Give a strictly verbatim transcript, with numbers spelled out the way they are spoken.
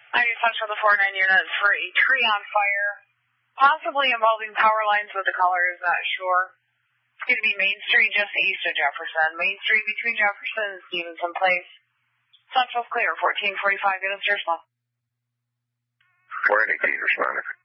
I need touch with the four nine units for a tree on fire, possibly involving power lines, but the caller is not sure. It's going to be Main Street just east of Jefferson. Main Street between Jefferson and Stevenson Place. Central's clear, fourteen forty-five units, respond. four eighty-eight, responding.